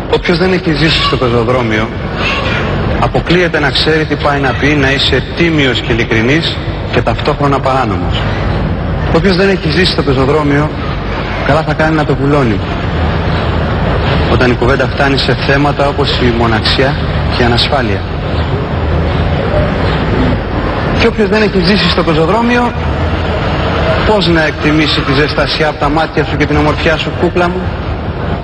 Όποιος δεν έχει ζήσει στο πεζοδρόμιο, αποκλείεται να ξέρει τι πάει να πει να είσαι τίμιος και ειλικρινής και ταυτόχρονα παράνομος. Όποιος δεν έχει ζήσει στο πεζοδρόμιο, καλά θα κάνει να το βουλώνει όταν η κουβέντα φτάνει σε θέματα όπως η μοναξιά και η ανασφάλεια. Και όποιος δεν έχει ζήσει στο πεζοδρόμιο, πώς να εκτιμήσει τη ζεστασιά από τα μάτια σου και την ομορφιά σου, κούκλα μου?